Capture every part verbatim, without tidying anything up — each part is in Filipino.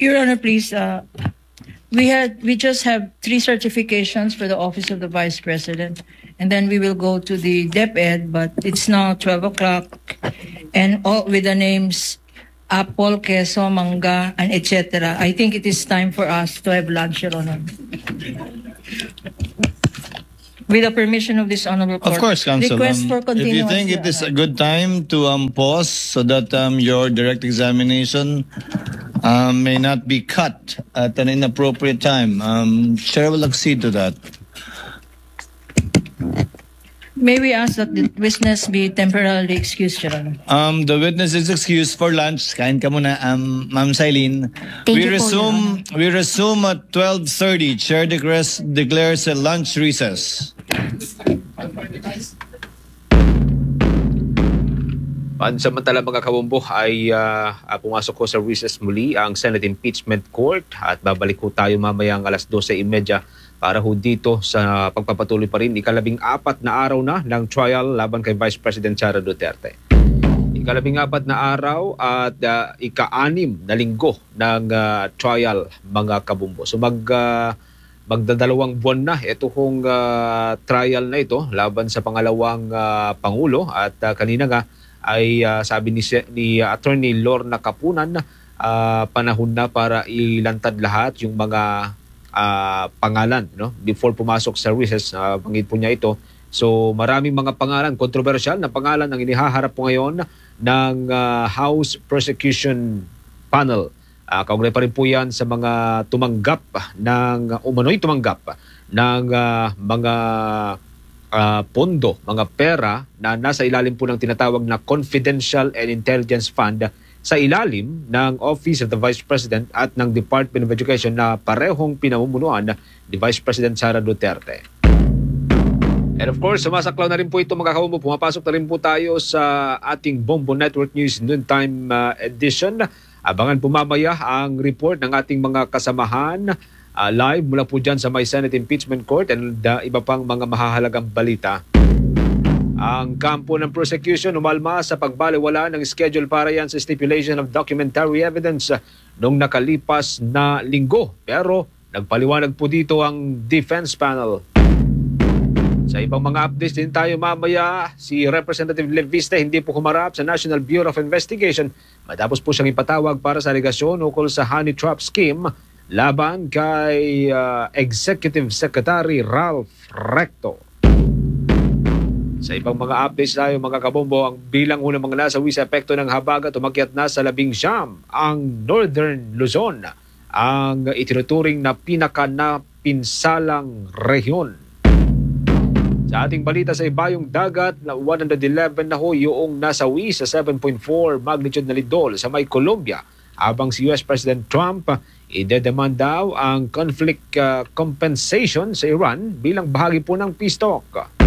Your Honor, please, uh, we had we just have three certifications for the Office of the Vice President, and then we will go to the DepEd, but it's now twelve o'clock, and all with the names Apple, Queso, Manga, and et cetera. I think it is time for us to have lunch, Your Honor. With the permission of this honorable court. Of course, Counsel. Request Um, for if continuance. you think Your it is Honor. a good time to um, pause so that um, your direct examination um, may not be cut at an inappropriate time, um, Chair will accede to that. May we ask that the witness be temporarily excused, Your Honor? Um, the witness is excused for lunch. Kain ka muna, um, Ma'am Silene. Thank we you po, resume. Your We resume at twelve thirty. Chair declares declares a lunch recess. Pansamantala mga kabombo ay uh, pumasok ko sa recess muli ang Senate Impeachment Court at babalik ko tayo mamayang alas dose thirty para ho dito sa pagpapatuloy pa rin ikalabing apat na araw na ng trial laban kay Vice President Sara Duterte. Ikalabing apat na araw at uh, ika-anim na linggo ng uh, trial mga kabombo. So mag, uh, magdadalawang buwan na ito hong uh, trial na ito laban sa pangalawang uh, Pangulo at uh, kanina nga ay uh, sabi ni, ni uh, Attorney Lorna Capunan uh, panahon na para ilantad lahat yung mga uh, pangalan no before pumasok sa recess, uh, bangit po niya ito. So maraming mga pangalan, controversial na pangalan ang inihaharap po ngayon ng uh, House Prosecution Panel. Uh, kaugnay pa rin po yan sa mga tumanggap ng umano'y tumanggap ng uh, mga Uh, pondo, mga pera na nasa ilalim po ng tinatawag na Confidential and Intelligence Fund sa ilalim ng Office of the Vice President at ng Department of Education na parehong pinamumunuan ni Vice President Sara Duterte. And of course, sumasaklaw na rin po ito mga kabombo. Pumapasok na rin po tayo sa ating Bombo Network News Noontime uh, Edition. Abangan po mamaya ang report ng ating mga kasamahan Uh, live mula po dyan sa may Senate Impeachment Court and uh, iba pang mga mahahalagang balita. Ang kampo ng prosecution umalma sa pagbaliwala ng schedule para yan sa stipulation of documentary evidence uh, noong nakalipas na linggo. Pero nagpaliwanag po dito ang defense panel. Sa ibang mga updates din tayo mamaya, si Representative Leviste hindi po humarap sa National Bureau of Investigation matapos po siyang ipatawag para sa alegasyon ukol sa honey trap scheme laban kay uh, Executive Secretary Ralph Recto. Sa ibang mga updates tayo mga kabombo, ang bilang unang mga nasawi sa epekto ng habagat umakyat na sa labing siyam ang Northern Luzon, ang itinuturing na pinakanapinsalang rehiyon. Sa ating balita sa ibayong dagat, na one hundred eleven na ho yung nasawi sa seven point four magnitude na lindol sa may Colombia, habang si U S President Trump idedemand daw ang conflict uh, compensation sa Iran bilang bahagi po ng peace talk.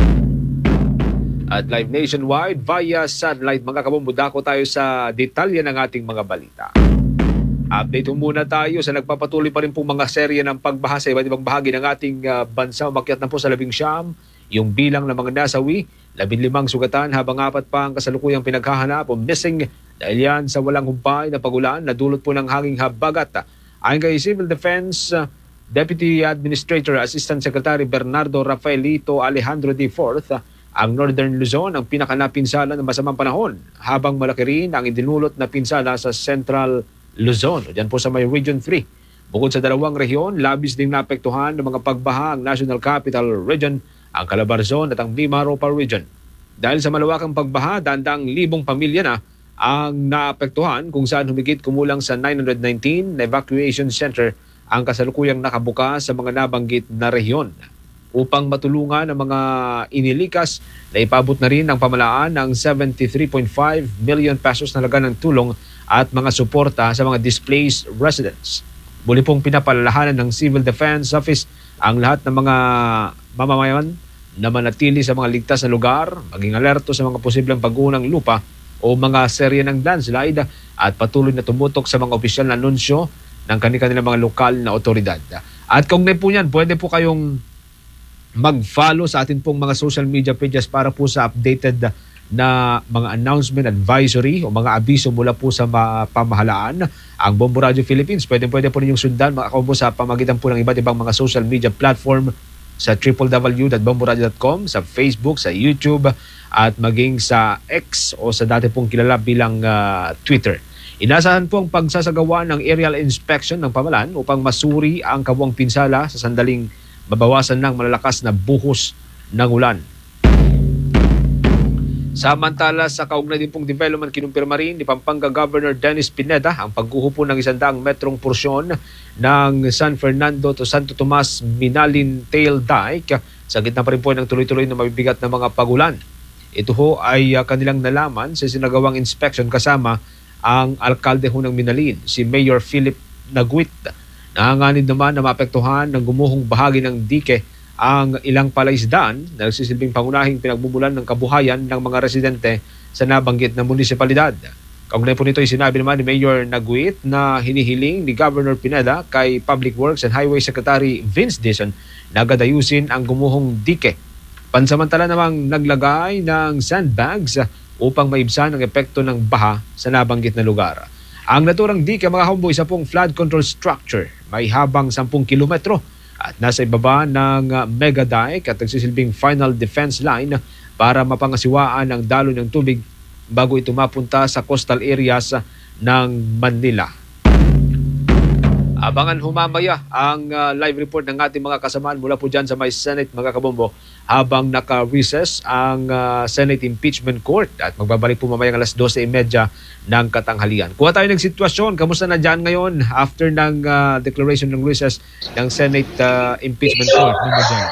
At live nationwide via satellite mga kabombo, dako tayo sa detalye ng ating mga balita. Update muna tayo sa nagpapatuloy pa rin pong mga serye ng pagbaha sa iba't ibang bahagi ng ating uh, bansa. Umakyat na po sa labing siyam yung bilang ng mga nasawi, labing limang sugatan habang apat pa ang kasalukuyang pinaghahanap o missing dahil yan sa walang humpay na pagulan na dulot po ng hanging habagat. Ayon kay Civil Defense uh, Deputy Administrator Assistant Secretary Bernardo Rafaelito Alejandro D. Fourth, uh, ang Northern Luzon ang pinakanapinsala ng masamang panahon, habang malaki rin ang idinulot na pinsala sa Central Luzon, diyan po sa may Region three. Bukod sa dalawang rehiyon, labis ding naapektuhan ng mga pagbaha ang National Capital Region, ang Calabarzon at ang Mimaropa Region. Dahil sa malawakang pagbaha, dandang libong pamilya na ang naapektuhan kung saan humigit kumulang sa nine hundred nineteen na evacuation center ang kasalukuyang nakabukas sa mga nabanggit na rehiyon. Upang matulungan ang mga inilikas, na ipabot na rin ng pamalaan ng seventy-three point five million pesos na laga ng tulong at mga suporta sa mga displaced residents. Muli pong pinapalalahanan ng Civil Defense Office ang lahat ng mga mamamayan na manatili sa mga ligtas na lugar, maging alerto sa mga posibleng pag-uho ng lupa o mga serye ng landslide at patuloy na tumutok sa mga opisyal na anunsyo ng kanilang mga lokal na otoridad. At kung may po yan, pwede po kayong mag-follow sa atin pong mga social media pages para po sa updated na mga announcement, advisory o mga abiso mula po sa pamahalaan. Ang Bombo Radio Philippines, pwede pwede po ninyong sundan mga kaumbo sa pamagitan po ng iba't ibang mga social media platform sa w w w dot bomboradio dot com, sa Facebook, sa YouTube at maging sa X o sa dati pong kilala bilang uh, Twitter. Inasahan po ang pagsasagawa ng aerial inspection ng pamahalaan upang masuri ang kabuang pinsala sa sandaling mabawasan ng malalakas na buhos ng ulan. Samantala sa kaugnay din pong development, kinumpirma rin ni Pampanga Governor Dennis Pineda ang pagguho ng isandaang metrong porsyon ng San Fernando to Santo Tomas Minalin Tail Dike sa gitna pa rin po ng tuloy-tuloy na mabibigat na mga pagulan. Ito ho ay uh, kanilang nalaman sa sinagawang inspection kasama ang alkalde ho ng Minalin, si Mayor Philip Naguit. Nanganganib naman na maapektuhan ng gumuhong bahagi ng dike ang ilang palaisdaan na nagsisilbing pangunahing pinagmumulan ng kabuhayan ng mga residente sa nabanggit na munisipalidad. Kaugnay po nito ay sinabi naman ni Mayor Naguit na hinihiling ni Governor Pineda kay Public Works and Highway Secretary Vince Dizon na gadayusin ang gumuhong dike. Pansamantala namang naglagay ng sandbags upang maibsan ang epekto ng baha sa nabanggit na lugar. Ang naturang dike mga kaumbo, isa pong flood control structure, may habang sampung kilometro at nasa ibaba ng mega dike at nagsisilbing final defense line para mapangasiwaan ang daloy ng tubig bago ito mapunta sa coastal areas ng Manila. Abangan humamaya ang uh, live report ng ating mga kasamaan mula po dyan sa may Senate mga kabombo habang naka-recess ang uh, Senate Impeachment Court at magbabalik po mamayang alas dose e media ng katanghalian. Kuha tayo ng sitwasyon. Kamusta na dyan ngayon after ng uh, declaration ng recess ng Senate uh, Impeachment Court? Ano dyan?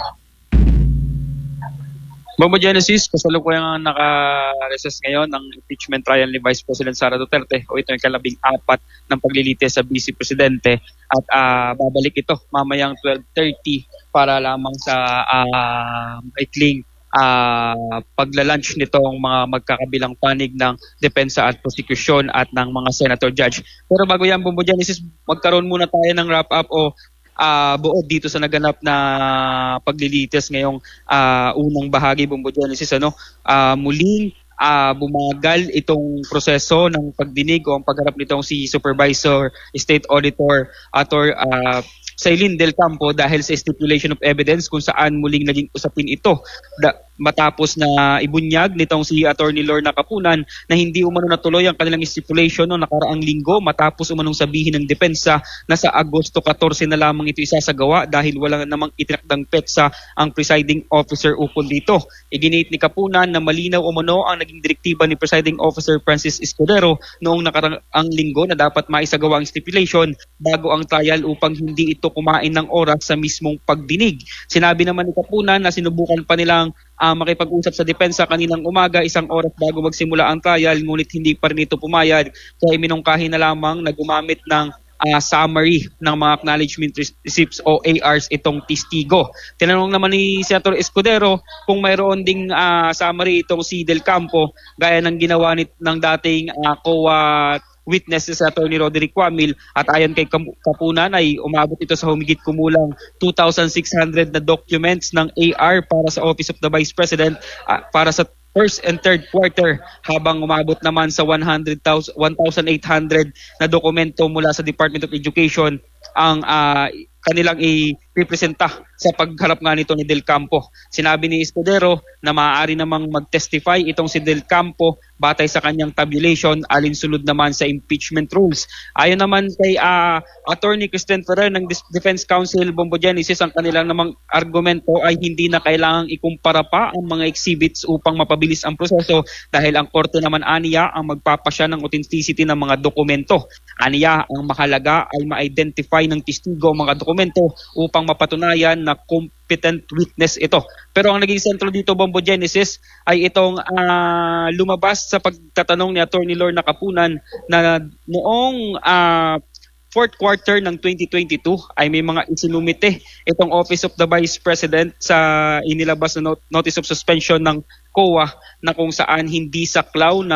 Bombo Genesis, kasalukuyang naka-recess ngayon ng impeachment trial ni Vice President Sara Duterte o ito yung kalabing apat ng paglilitis sa Vice Presidente at uh, babalik ito mamayang twelve thirty para lamang sa uh, maikling uh, paglalunch nitong mga magkakabilang panig ng depensa at prosecution at ng mga senator judge. Pero bago yan Bombo Genesis, magkaroon muna tayo ng wrap-up o Uh, buod dito sa naganap na paglilitis ngayong uh, unang bahagi Bombo Genesis, ano, uh, muling uh, bumagal itong proseso ng pagdinig o ang pagharap nitong si Supervisor State Auditor Ator uh, Sailin Del Campo dahil sa stipulation of evidence kung saan muling naging usapin ito da- matapos na ibunyag nitong si Attorney Lorna Capunan na hindi umano natuloy ang kanilang stipulation no nakaraang linggo matapos umanong sabihin ng depensa na sa Agosto fourteen na lamang ito isasagawa dahil wala namang itinakdang petsa ang presiding officer ukol dito. Iginit ni Capunan na malinaw umano ang naging direktiba ni Presiding Officer Francis Escudero noong nakaraang linggo na dapat maisagawa ang stipulation bago ang trial upang hindi ito kumain ng oras sa mismong pagdinig. Sinabi naman ni Capunan na sinubukan pa nilang Uh, makipag-usap sa depensa kaninang umaga isang oras bago magsimula ang trial ngunit hindi pa rin ito pumayag kaya minungkahi na lamang na gumamit ng uh, summary ng mga acknowledgement receipts o A Rs itong testigo. Tinanong naman ni Senator Escudero kung mayroon ding uh, summary itong si Del Campo gaya ng ginawa nit ng dating uh, C O A witness sa Attorney Roderick Quamil at ayon kay Capunan ay umabot ito sa humigit kumulang two thousand six hundred na documents ng A R para sa Office of the Vice President uh, para sa first and third quarter habang umabot naman sa one thousand eight hundred na dokumento mula sa Department of Education ang uh, kanilang i-representa sa pagharap nga nito ni Del Campo. Sinabi ni Escudero na maaari namang mag-testify itong si Del Campo batay sa kanyang tabulation alinsunod naman sa impeachment rules. Ayon naman kay uh, Attorney Christian Ferrer ng Defense Counsel Bombo Genesis, ang kanilang namang argumento ay hindi na kailangang ikumpara pa ang mga exhibits upang mapabilis ang proseso dahil ang korte naman aniya ang magpapasya ng authenticity ng mga dokumento. Aniya ang mahalaga ay ma-identify ng testigo ang mga dokumento upang mapatunayan na competent witness ito. Pero ang naging sentro dito Bombo Genesis ay itong uh, lumabas sa pagtatanong ni Attorney Lorna Capunan na noong uh, fourth quarter ng twenty twenty-two ay may mga isinumite itong Office of the Vice President sa inilabas na not- Notice of Suspension ng C O A na kung saan hindi saklaw ng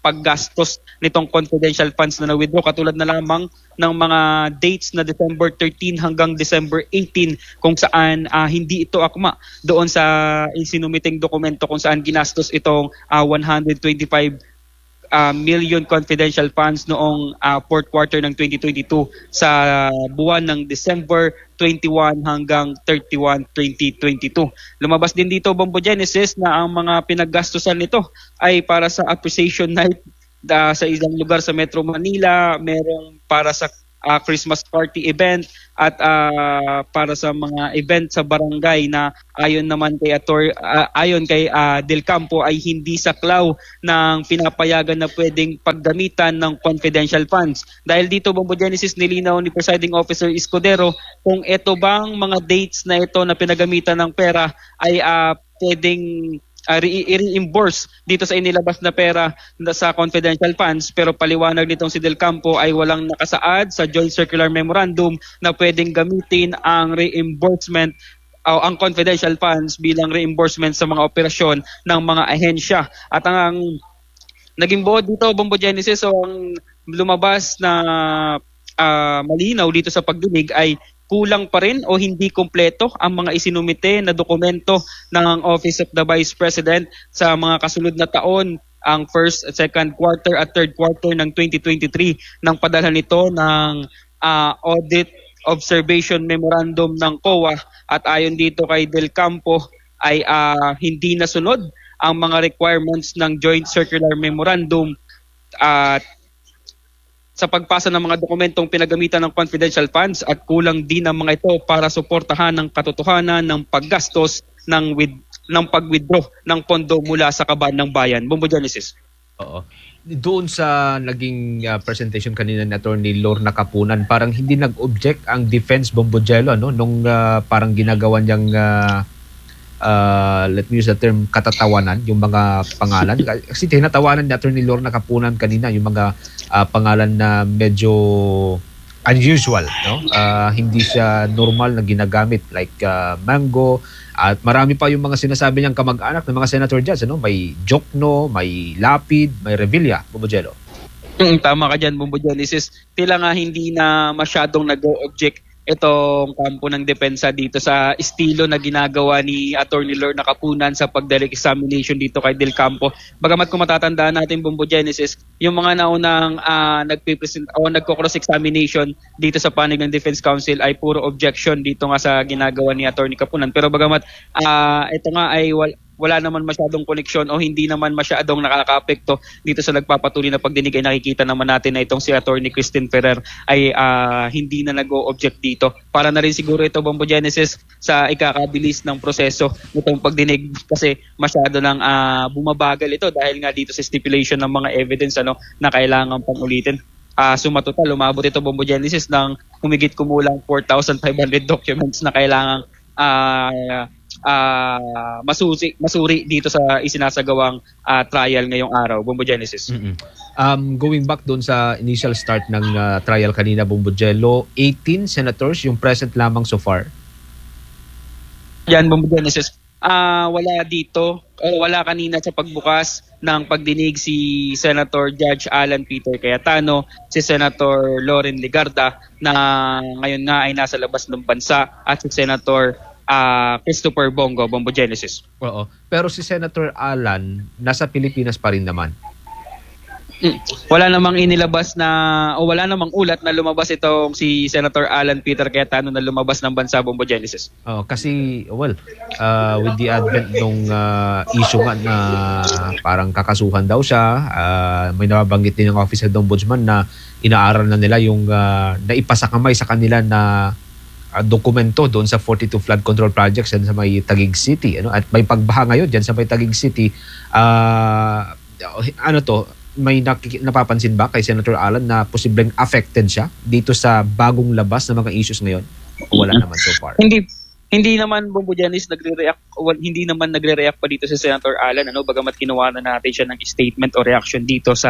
paggastos nitong confidential funds na na-withdraw, katulad na lamang ng mga dates na December thirteen hanggang December eighteen kung saan uh, hindi ito akma doon sa isinumiting dokumento kung saan ginastos itong uh, one hundred twenty-five Uh, million confidential funds noong uh, fourth quarter ng twenty twenty-two sa buwan ng December twenty-one hanggang thirty-one, twenty twenty-two. Lumabas din dito, Bombo Genesis, na ang mga pinaggastusan nito ay para sa appreciation night uh, sa isang lugar sa Metro Manila, merong para sa uh, Christmas party event at uh, para sa mga event sa barangay na ayon naman kay Ator uh, ayon kay uh, Del Campo ay hindi saklaw ng pinapayagan na pwedeng paggamitan ng confidential funds. Dahil dito, Bombo Genesis, nilinaw ni Presiding Officer Escudero kung ito bang mga dates na ito na pinagamitan ng pera ay uh, pwedeng Uh, i-reimburse dito sa inilabas na pera na sa confidential funds, pero paliwanag nitong si Del Campo ay walang nakasaad sa Joint Circular Memorandum na pwedeng gamitin ang reimbursement o uh, ang confidential funds bilang reimbursement sa mga operasyon ng mga ahensya. At ang naging buod dito, Bombo Genesis, so ang lumabas na uh, malinaw dito sa pagdinig ay kulang pa rin o hindi kumpleto ang mga isinumite na dokumento ng Office of the Vice President sa mga kasunod na taon, ang first, second quarter at third quarter ng twenty twenty-three, nang padala nito ng uh, Audit Observation Memorandum ng C O A. At ayon dito kay Del Campo ay uh, hindi nasunod ang mga requirements ng Joint Circular Memorandum at uh, sa pagpasa ng mga dokumentong pinagamitan ng confidential funds, at kulang din ang mga ito para suportahan ng katotohanan ng paggastos ng with, ng pag-withdraw ng pondo mula sa kaban ng bayan. Bombo Genesis. Oo. Doon sa naging uh, presentation kanina ni Attorney Lorna Kapunan, parang hindi nag-object ang defense, Bombo Jello, ano, nung uh, parang ginagawa niyang uh, uh, let me use the term katatawanan, yung mga pangalan. Kasi tinatawanan ni Attorney Lorna Kapunan kanina yung mga Uh, pangalan na medyo unusual, no? Uh, hindi siya normal na ginagamit, like uh, Mango, at marami pa yung mga sinasabi niyang kamag-anak ng mga senator dyan, ano? May Jokno, may Lapid, may Revilla, Bombo Jello. Mm, tama ka dyan, Bombo Genesis. Tila nga hindi na masyadong nag-object itong kampo ng depensa dito sa estilo na ginagawa ni Attorney Lorna Kapunan sa pag-direct examination dito kay Del Campo. Bagamat kung matatandaan natin, Bombo Genesis, yung mga naunang uh, nagpipresent o nagko-cross examination dito sa panig ng Defense Council ay puro objection dito nga sa ginagawa ni Attorney Kapunan. Pero bagamat uh, ito nga ay wal wala naman masyadong koneksyon o hindi naman masyadong nakaka-apekto dito sa nagpapatuloy na pagdinig, ay nakikita naman natin na itong si Attorney Christine Ferrer ay uh, hindi na nag-o-object dito. Para na rin siguro ito, Bombo Genesis, sa ikakabilis ng proseso nitong pagdinig, kasi masyado nang uh, bumabagal ito dahil nga dito sa stipulation ng mga evidence ano na kailangan pang ulitin. Uh, sumatotal, umabot ito, Bombo Genesis, ng humigit kumulang four thousand five hundred documents na kailangang uh, Uh, masusi, masuri dito sa isinasagawang uh, trial ngayong araw, Bombo Genesis. Mm-hmm. Um, going back doon sa initial start ng uh, trial kanina, Bombo Jello, eighteen senators yung present lamang so far. Yan, Bombo Genesis. Uh, wala dito, o wala kanina sa pagbukas ng pagdinig si Senator Judge Alan Peter Cayetano, si Senator Loren Legarda na ngayon nga ay nasa labas ng bansa, at si Senator Uh, Christopher Bongo, Bombo Genesis. Oo. Pero si Senator Alan nasa Pilipinas pa rin naman. Mm. Wala namang inilabas na o wala namang ulat na lumabas itong si Senator Alan Peter Cayetano na lumabas ng bansa, Bombo Genesis. Oh, kasi well, uh, with the advent ng uh, issue nga na parang kakasuhan daw siya, uh, may nababanggit din ng Office of the Ombudsman na inaaral na nila yung uh, naipasakamay sa kanila na Uh, dokumento doon sa forty-two flood control projects sa may Taguig City, ano, at may pagbaha ngayon diyan sa may Taguig City. Uh, ano to, may nakik- napapansin ba kay Senator Alan na posibleng affected siya dito sa bagong labas na mga issues ngayon? O wala naman so far? Hindi hindi naman, Bombo Janice, nagre-react well, hindi naman nagre-react pa dito si Senator Alan, ano, bagamat kinuha na natin siya ng statement o reaction dito sa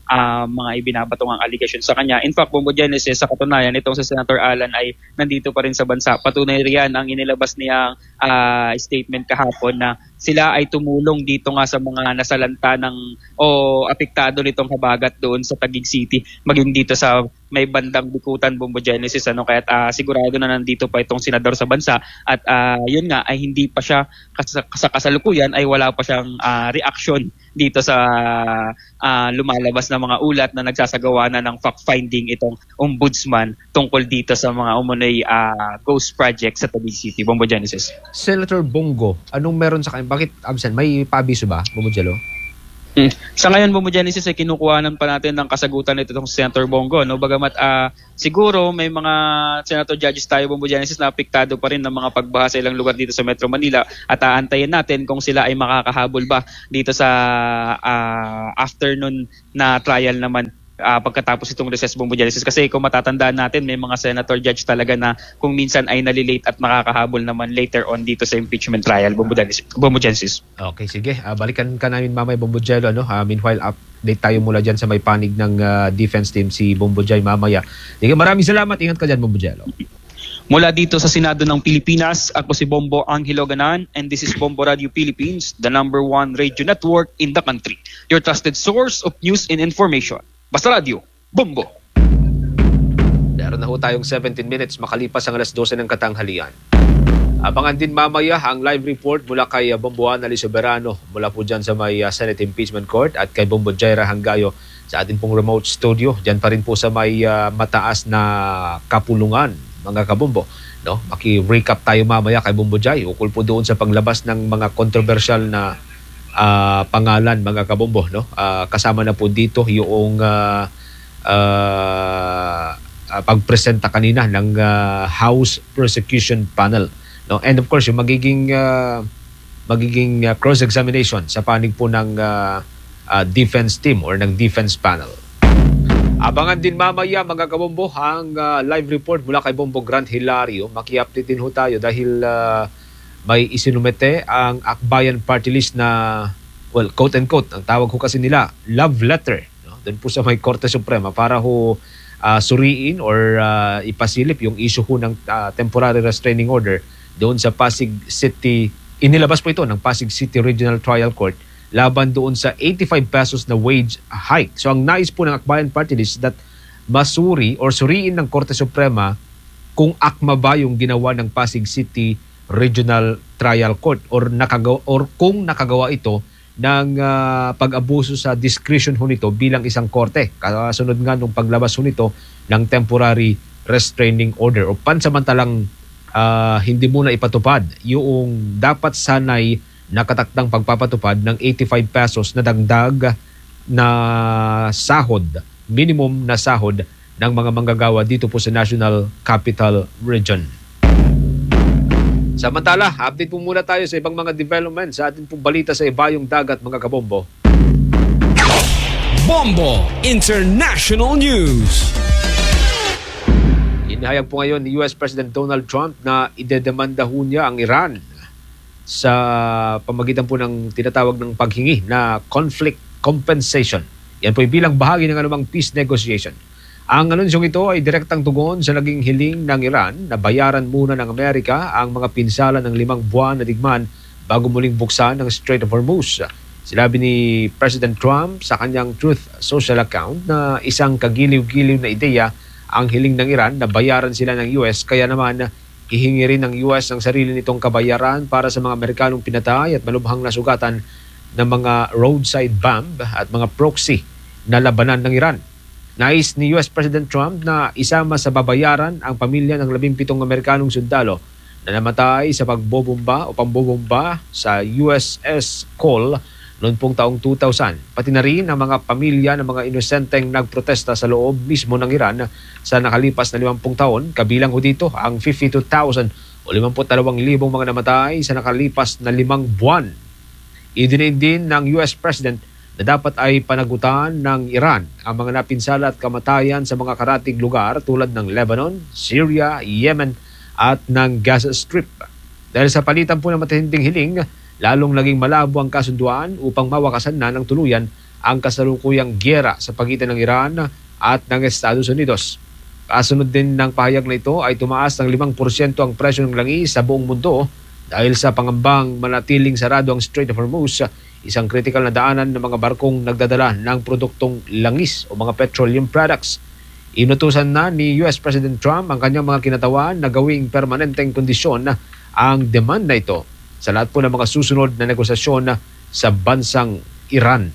uh, mga ibinabatong ang allegation sa kanya. In fact, Bombo Genesis, sa katunayan, itong si Senator Alan ay nandito pa rin sa bansa. Patunay riyan ang inilabas niyang uh, statement kahapon na sila ay tumulong dito nga sa mga nasalanta ng o apektado nitong habagat doon sa Taguig City, maging dito sa may bandang Bikutan, Bombo Genesis, ano, kaya uh, sigurado na nandito pa itong senador sa bansa at uh, yun nga ay hindi pa siya kas- sa kasalukuyan ay wala pa siyang uh, reaction dito sa uh, lumalabas na mga ulat na nagsasagawa na ng fact-finding itong ombudsman tungkol dito sa mga umunoy uh, ghost project sa Taguig City, Bombo Genesis. Senator Bongo, anong meron sa kanya? Bakit absent? May paabiso ba, Bombo Jello? Hmm. Sa ngayon, Bombo Genesis, ay kinukuhanan pa natin ng kasagutan nito itong Senator Bongo. No? Bagamat uh, siguro may mga Senator judges tayo, Bombo Genesis, na apektado pa rin ng mga pagbaha sa ilang lugar dito sa Metro Manila at aantayin natin kung sila ay makakahabol ba dito sa uh, afternoon na trial naman. Uh, pagkatapos itong recess, Bombo Genesis, kasi kung matatandaan natin may mga senator judge talaga na kung minsan ay nalilate at makakahabol naman later on dito sa impeachment trial, Bombo Genesis. Bombo Genesis. Okay, sige. Uh, balikan ka namin mamay, Bombo Jello. No? Uh, meanwhile, update tayo mula dyan sa may panig ng uh, defense team, si Bombo Jay mamaya. Sige, maraming salamat. Ingat ka dyan, Bombo Jello. Mula dito sa Senado ng Pilipinas, ako si Bombo Angelo Ganan and this is Bombo Radio Philippines, the number one radio network in the country. Your trusted source of news and information. Basta Radio, Bombo. Meron na ho tayong seventeen minutes makalipas ang alas dose ng katanghalian. Abangan din mamaya ang live report mula kay Bombo Annali Soberano mula po dyan sa may uh, Senate Impeachment Court at kay Bombo Jaira Hangayo sa ating pong remote studio. Dyan pa rin po sa may uh, mataas na kapulungan, mga kabombo. No? Maki-recap tayo mamaya kay Bombo Jay ukol po doon sa panglabas ng mga controversial na Uh, pangalan, mga kabombo, no? Uh, kasama na po dito yung uh, uh, uh, pagpresenta kanina ng uh, House Prosecution Panel, no? And of course yung magiging uh, magiging uh, cross-examination sa panig po ng uh, uh, defense team or ng defense panel. Abangan din mamaya, mga kabombo, ang uh, live report mula kay Bombo Grant Hilario. Maki-update din ho tayo dahil uh, may isinumete ang Akbayan Party List na, well, quote-unquote, ang tawag ko kasi nila, love letter, no? Doon po sa may Korte Suprema para ho uh, suriin or uh, ipasilip yung issue ho ng uh, temporary restraining order doon sa Pasig City. Inilabas po ito ng Pasig City Regional Trial Court laban doon sa eighty-five pesos na wage hike. So ang nais po ng Akbayan Party List that masuri or suriin ng Korte Suprema kung akma ba yung ginawa ng Pasig City Regional Trial Court or nakagawa or kung nakagawa ito ng uh, pag-abuso sa discretion ho nito bilang isang korte. Kasunod nga nung paglabas ho nito ng temporary restraining order o pansamantalang uh, hindi muna ipatupad yung dapat sanay nakatakdang pagpapatupad ng eighty-five pesos na dagdag na sahod, minimum na sahod ng mga manggagawa dito po sa National Capital Region. Samantala, update po muna tayo sa ibang mga development sa ating pong balita sa ibayong dagat, mga kabombo. Bombo International News. Inihayag po ngayon ni U S President Donald Trump na idedemanda ho niya ang Iran sa pamagitan po ng tinatawag ng paghingi na conflict compensation. Yan po ay bilang bahagi ng anumang peace negotiation. Ang anunsyong ito ay direktang tugon sa naging hiling ng Iran na bayaran muna ng Amerika ang mga pinsala ng limang buwan na digmaan bago muling buksan ng Strait of Hormuz. Sinabi ni President Trump sa kanyang Truth Social account na isang kagiliw-giliw na ideya ang hiling ng Iran na bayaran sila ng U S, kaya naman hihingi rin ng U S ang sarili nitong kabayaran para sa mga Amerikanong pinatay at malubhang nasugatan ng mga roadside bomb at mga proxy na labanan ng Iran. Nais ni U S President Trump na isama sa babayaran ang pamilya ng labing pitong Amerikanong sundalo na namatay sa pagbobomba o pambobomba sa U S S Cole noong pong taong two thousand. Pati na rin ang mga pamilya ng mga inosenteng nagprotesta sa loob mismo ng Iran sa nakalipas na limampung taon. Kabilang ho dito ang fifty-two thousand o limampu't-dalawang libong mga namatay sa nakalipas na limang buwan. Idiniin din ng U S President na dapat ay panagutan ng Iran ang mga napinsala at kamatayan sa mga karatig lugar tulad ng Lebanon, Syria, Yemen at ng Gaza Strip. Dahil sa palitan po ng matinding hiling, lalong naging malabo ang kasunduan upang mawakasan na ng tuluyan ang kasalukuyang gyera sa pagitan ng Iran at ng Estados Unidos. Kasunod din ng pahayag na ito ay tumaas ng limang porsyento ang presyo ng langis sa buong mundo dahil sa pangambang manatiling sarado ang Strait of Hormuz, isang critical na daanan ng mga barkong nagdadala ng produktong langis o mga petroleum products. Inutusan na ni U S President Trump ang kanyang mga kinatawan na gawing permanenteng kondisyon ang demand na ito sa lahat po ng mga susunod na negosasyon sa bansang Iran.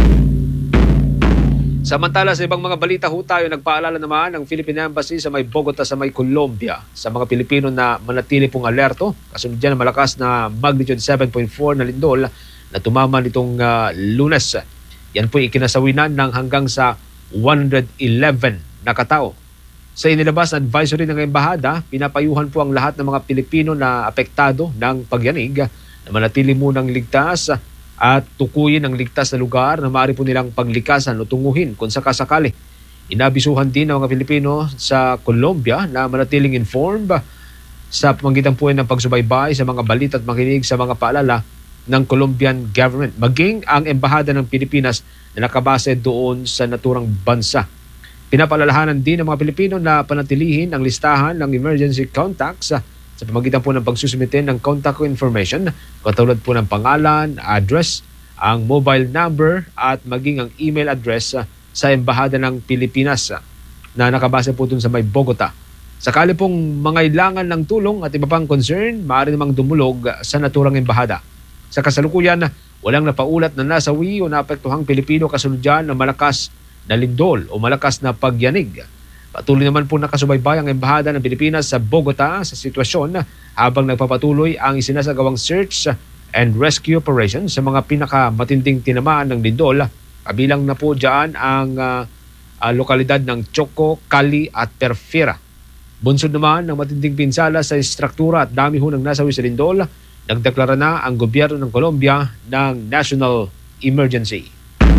Samantala sa ibang mga balita ho tayo, nagpaalala naman ang Philippine Embassy sa may Bogota sa may Colombia sa mga Pilipino na manatili pong alerto. Kasunod dyan ang malakas na magnitude seven point four na lindol na tumama nitong uh, Lunes. Yan po ikinasawinan ng hanggang sa one hundred eleven na katao. Sa inilabas na advisory ng embahada, pinapayuhan po ang lahat ng mga Pilipino na apektado ng pagyanig na manatili munang ligtas at tukuyin ang ligtas na lugar na maaari po nilang paglikasan o tunguhin kung sakasakali. Inabisuhan din ng mga Pilipino sa Colombia na manatiling informed sa pamamagitan po ng pagsubaybay sa mga balita at makinig sa mga paalala ng Colombian government, maging ang embahada ng Pilipinas na nakabase doon sa naturang bansa. Pinapaalalahanan din ng mga Pilipino na panatilihin ang listahan ng emergency contacts sa pamamagitan po ng pagsusumite ng contact information, katulad po ng pangalan, address, ang mobile number at maging ang email address sa Embahada ng Pilipinas na nakabase po dun sa may Bogota. Sakali pong mangailangan ng tulong at iba pang concern, maaari namang dumulog sa naturang embahada. Sa kasalukuyan, walang napaulat na nasawi o naapektuhang Pilipino kasunod dyan ng malakas na lindol o malakas na pagyanig. Patuloy naman po nakasubaybay ang Embahada ng Pilipinas sa Bogota sa sitwasyon habang nagpapatuloy ang isinasagawang search and rescue operation sa mga pinakamatinding tinamaan ng lindol. Kabilang na po dyan ang uh, uh, lokalidad ng Choco, Cali at Perfira. Bunsod naman ng matinding pinsala sa istruktura at dami ho ng nasawi sa lindol, nagdeklara na ang gobyerno ng Colombia ng national emergency.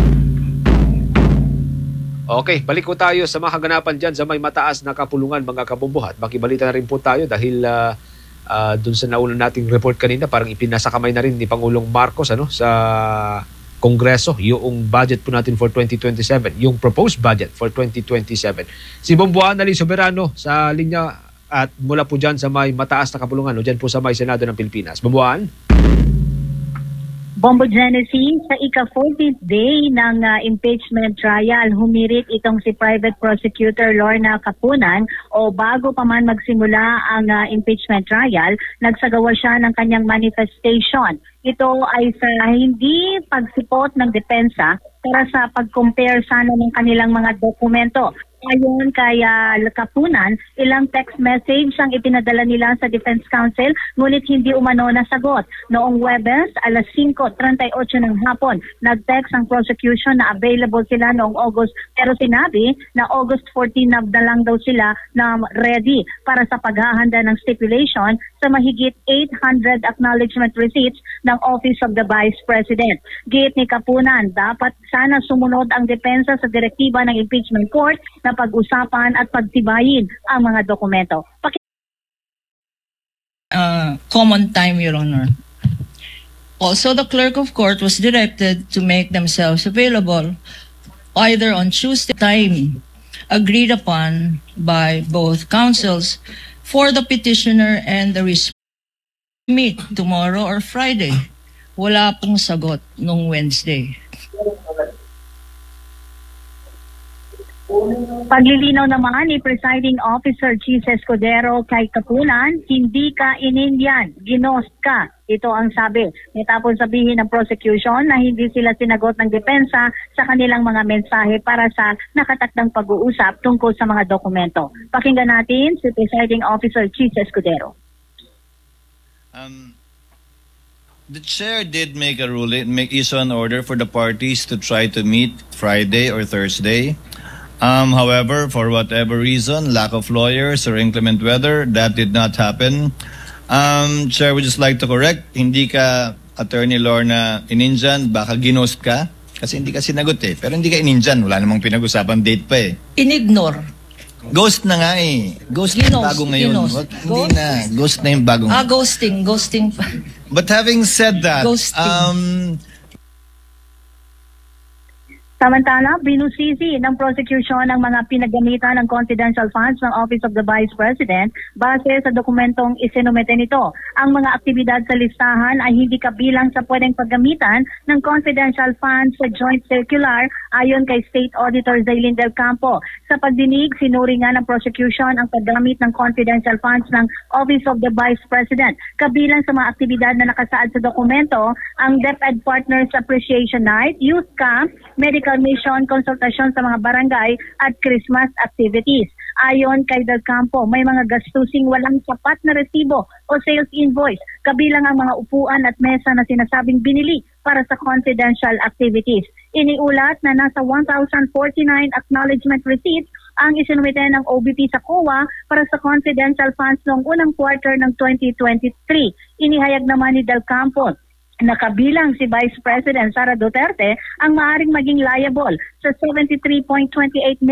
Okay, balik ko tayo sa mga kaganapan dyan sa may mataas na kapulungan mga kabumbuhat. Makibalita na rin po tayo dahil uh, uh, dun sa nauna nating report kanina, parang ipinasa kamay na rin ni Pangulong Marcos ano, sa Kongreso yung budget po natin for twenty twenty-seven, yung proposed budget for twenty twenty-seven. Si Bomboan Ali Soberano sa linya at mula po dyan sa may mataas na kapulungan, o dyan po sa may Senado ng Pilipinas. Bomboan? Bombo Genesis, sa ika-fourteenth day ng uh, impeachment trial, humirit itong si Private Prosecutor Lorna Capunan o bago pa man magsimula ang uh, impeachment trial, nagsagawa siya ng kanyang manifestation. Ito ay sa hindi pagsipot ng depensa para sa pag-compare sana ng kanilang mga dokumento. Ayon kay uh, Capunan, ilang text message ang ipinadala nila sa Defense Council ngunit hindi umano nasagot. Noong Huwebes, alas singko trenta'y otso ng hapon, nag-text ang prosecution na available sila noong August pero sinabi na August fourteenth na lang daw sila na ready para sa paghahanda ng stipulation sa mahigit eight hundred acknowledgement receipts ng Office of the Vice President. Giit ni Capunan, dapat sana sumunod ang depensa sa direktiba ng impeachment court na pag-usapan at pagtibayin ang mga dokumento. Paki- uh, common time, Your Honor. Also, the clerk of court was directed to make themselves available either on Tuesday time agreed upon by both counsels for the petitioner and the respondent meet tomorrow or Friday. Wala pong sagot nung Wednesday. Paglilinaw naman ni Presiding Officer Chief Escudero kay Capunan, hindi ka in-Indian, ginost ka. Ito ang sabi. Natapos sabihin ng prosecution na hindi sila sinagot ng depensa sa kanilang mga mensahe para sa nakatakdang pag-uusap tungkol sa mga dokumento. Pakinggan natin si Presiding Officer Chief Escudero. Um, the chair did make a ruling, make issue an order for the parties to try to meet Friday or Thursday. Um, however, for whatever reason, lack of lawyers or inclement weather, that did not happen. Um, Chair, would just like to correct, hindi ka Attorney Lorna in-Indian, baka ginost ka. Kasi hindi ka sinagot eh. Pero hindi ka in-Indian, wala namang pinag-usapan date pa eh. In-ignore. Ghost na nga eh. Ghost na bago ngayon. What, hindi na. Ghost na yung bago Ah, ghosting. Ghosting. But having said that, Ghosting. um, Samantala, binusisi ng prosecution ang mga pinagamitan ng confidential funds ng Office of the Vice President base sa dokumentong isinumite nito. Ang mga aktibidad sa listahan ay hindi kabilang sa pwedeng paggamitan ng confidential funds sa joint circular ayon kay State Auditor Zailin Del Campo. Sa pagdinig, sinuri nga ng prosecution ang paggamit ng confidential funds ng Office of the Vice President. Kabilang sa mga aktibidad na nakasaad sa dokumento, ang DepEd Partners Appreciation Night, Youth Camp, Medical Mission, konsultasyon sa mga barangay at Christmas activities. Ayon kay Del Campo, may mga gastusing walang sapat na resibo o sales invoice, kabilang ang mga upuan at mesa na sinasabing binili para sa confidential activities. Iniulat na nasa one thousand forty-nine acknowledgement receipts ang isinumite ng O B P sa C O A para sa confidential funds noong unang quarter ng twenty twenty-three. Inihayag naman ni Del Campo na kabilang si Vice President Sara Duterte ang maaring maging liable sa seventy-three point two eight